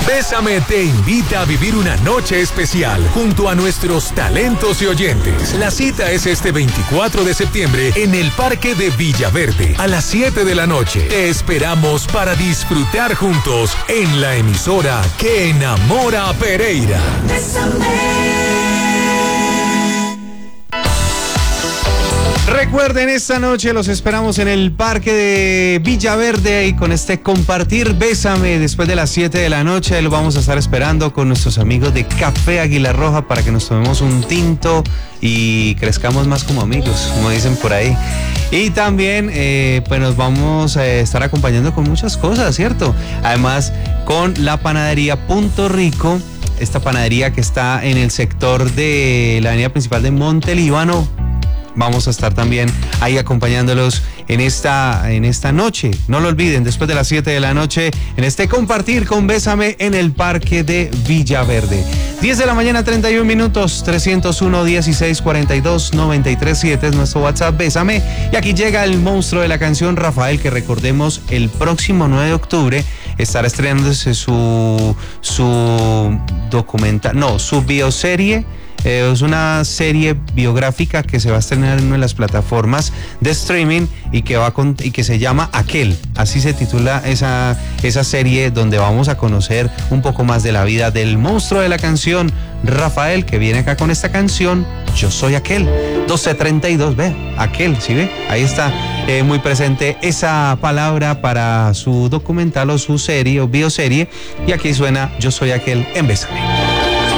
Bésame te invita a vivir una noche especial junto a nuestros talentos y oyentes. La cita es este 24 de septiembre en el Parque de Villaverde a las 7 de la noche. Te esperamos para disfrutar juntos en la emisora que enamora a Pereira. Bésame. Recuerden, esta noche los esperamos en el Parque de Villaverde y con este compartir Bésame después de las 7 de la noche. Lo vamos a estar esperando con nuestros amigos de Café Águila Roja para que nos tomemos un tinto y crezcamos más como amigos, como dicen por ahí. Y también pues nos vamos a estar acompañando con muchas cosas, ¿cierto? Además con la panadería Punto Rico, esta panadería que está en el sector de la avenida principal de Montelíbano. Vamos a estar también ahí acompañándolos en esta noche. No lo olviden, después de las 7 de la noche, en este compartir con Bésame en el Parque de Villaverde. 10 de la mañana, 31 minutos, 301-1642-937 es nuestro WhatsApp, Bésame. Y aquí llega el monstruo de la canción, Rafael, que recordemos, el próximo 9 de octubre estará estrenándose su bioserie. Es una serie biográfica que se va a estrenar en una de las plataformas de streaming y que se llama Aquel. Así se titula esa serie, donde vamos a conocer un poco más de la vida del monstruo de la canción, Rafael, que viene acá con esta canción, Yo Soy Aquel. 12:32, ve, Aquel, ¿sí ve? Ahí está muy presente esa palabra para su documental o su serie o bioserie. Y aquí suena Yo Soy Aquel en Bésame.